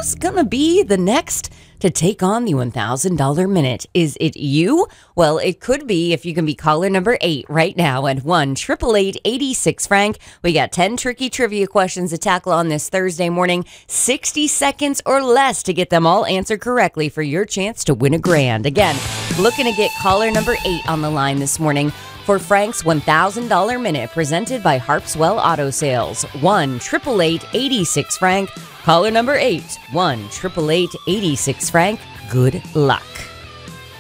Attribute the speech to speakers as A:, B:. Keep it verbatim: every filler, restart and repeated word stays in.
A: who's gonna be the next to take on the one thousand dollars minute? Is it you? Well, it could be if you can be caller number eight right now at one eight eight eight, eight six, Frank. We got ten tricky trivia questions to tackle on this Thursday morning. sixty seconds or less to get them all answered correctly for your chance to win a grand. Again, looking to get caller number eight on the line this morning for Frank's one thousand dollars minute, presented by Harpswell Auto Sales. one eight eight eight, eight six, Frank. Caller number eight, one eight eight eight, eight six, Frank. Good luck.